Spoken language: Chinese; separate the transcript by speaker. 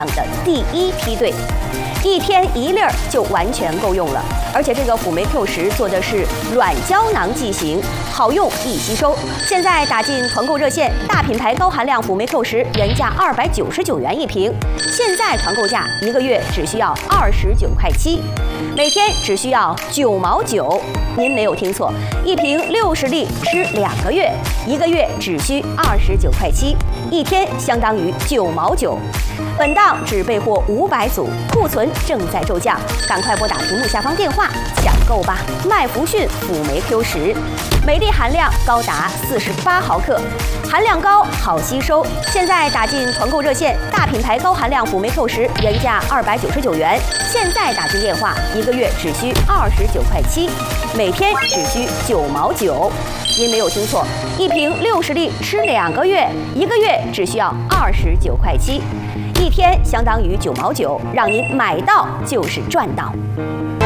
Speaker 1: 的第一梯队。1天1粒儿就完全够用了，而且这个辅酶 Q10做的是软胶囊剂型，好用易吸收。现在打进团购热线，大品牌高含量辅酶 Q10原价299元一瓶，现在团购价1个月只需要29块7，每天只需要9毛9。您没有听错，一瓶60粒吃2个月，1个月只需29块7，一天相当于9毛9。本档只备货500组，库存正在骤降，赶快拨打屏幕下方电话抢购吧！麦福逊辅酶 Q10，每粒含量高达48毫克，含量高好吸收。现在打进团购热线，大品牌高含量辅酶 Q10原价299元，现在打进电话1个月只需29块7，每天只需9毛9。您没有听错，一瓶60粒吃2个月，1个月只需要29块7。一天相当于9毛9，让您买到就是赚到。